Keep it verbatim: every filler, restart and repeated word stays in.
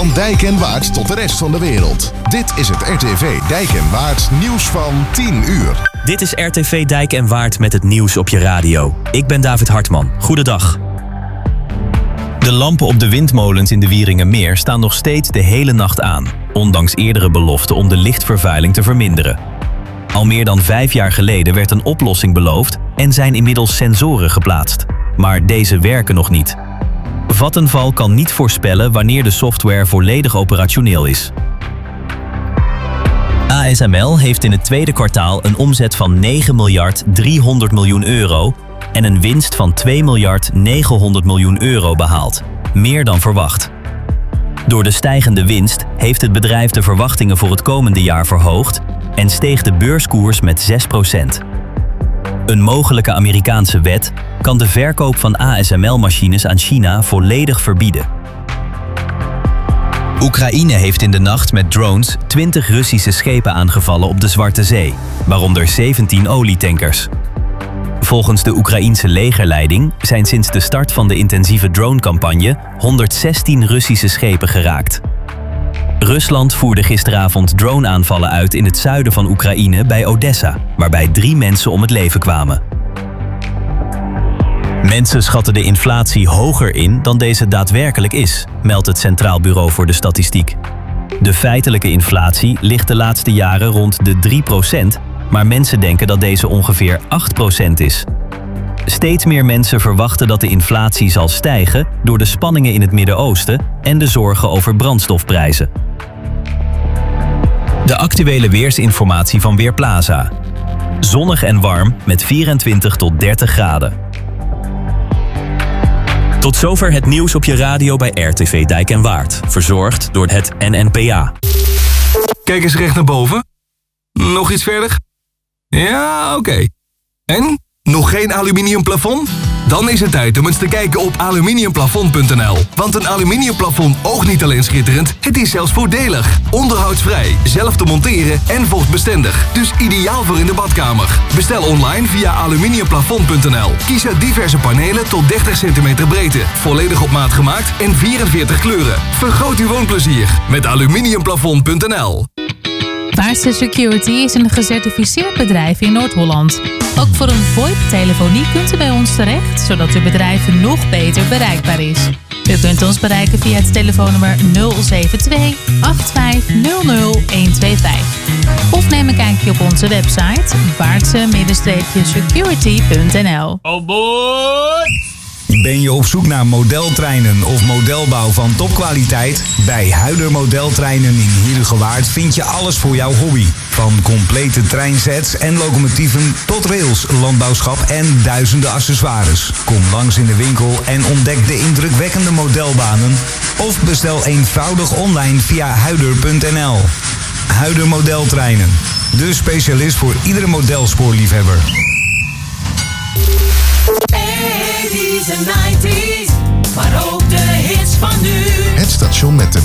Van Dijk en Waard tot de rest van de wereld. Dit is het R T V Dijk en Waard nieuws van tien uur. Dit is R T V Dijk en Waard met het nieuws op je radio. Ik ben David Hartman. Goedendag. De lampen op de windmolens in de Wieringermeer staan nog steeds de hele nacht aan, ondanks eerdere beloften om de lichtvervuiling te verminderen. Al meer dan vijf jaar geleden werd een oplossing beloofd en zijn inmiddels sensoren geplaatst. Maar deze werken nog niet. Vattenfall kan niet voorspellen wanneer de software volledig operationeel is. A S M L heeft in het tweede kwartaal een omzet van negen miljard driehonderd miljoen euro en een winst van twee miljard negenhonderd miljoen euro behaald. Meer dan verwacht. Door de stijgende winst heeft het bedrijf de verwachtingen voor het komende jaar verhoogd en steeg de beurskoers met zes procent. Een mogelijke Amerikaanse wet kan de verkoop van A S M L-machines aan China volledig verbieden. Oekraïne heeft in de nacht met drones twintig Russische schepen aangevallen op de Zwarte Zee, waaronder zeventien olietankers. Volgens de Oekraïense legerleiding zijn sinds de start van de intensieve dronecampagne honderdzestien Russische schepen geraakt. Rusland voerde gisteravond droneaanvallen uit in het zuiden van Oekraïne bij Odessa, waarbij drie mensen om het leven kwamen. Mensen schatten de inflatie hoger in dan deze daadwerkelijk is, meldt het Centraal Bureau voor de Statistiek. De feitelijke inflatie ligt de laatste jaren rond de drie procent, maar mensen denken dat deze ongeveer acht procent is. Steeds meer mensen verwachten dat de inflatie zal stijgen door de spanningen in het Midden-Oosten en de zorgen over brandstofprijzen. De actuele weersinformatie van Weerplaza. Zonnig en warm met vierentwintig tot dertig graden. Tot zover het nieuws op je radio bij R T V Dijk en Waard. Verzorgd door het N N P A. Kijk eens recht naar boven. Nog iets verder? Ja, oké. Okay. En? Nog geen aluminium plafond? Dan is het tijd om eens te kijken op aluminiumplafond punt n l. Want een aluminiumplafond oogt niet alleen schitterend, het is zelfs voordelig. Onderhoudsvrij, zelf te monteren en vochtbestendig. Dus ideaal voor in de badkamer. Bestel online via aluminiumplafond punt n l. Kies uit diverse panelen tot dertig centimeter breedte. Volledig op maat gemaakt en vierenveertig kleuren. Vergroot uw woonplezier met aluminiumplafond punt n l. Vaartse Security is een gecertificeerd bedrijf in Noord-Holland. Ook voor een VoIP-telefonie kunt u bij ons terecht, zodat uw bedrijf nog beter bereikbaar is. U kunt ons bereiken via het telefoonnummer nul zeven twee acht vijf nul nul een twee vijf. Of neem een kijkje op onze website vaartse security punt n l. Oh boy! Ben je op zoek naar modeltreinen of modelbouw van topkwaliteit? Bij Huider Modeltreinen in Heerhugowaard vind je alles voor jouw hobby. Van complete treinsets en locomotieven tot rails, landbouwschap en duizenden accessoires. Kom langs in de winkel en ontdek de indrukwekkende modelbanen. Of bestel eenvoudig online via huider punt n l. Huider Modeltreinen, de specialist voor iedere modelspoorliefhebber. eighties en nineties, maar ook de hits van nu. Het station met de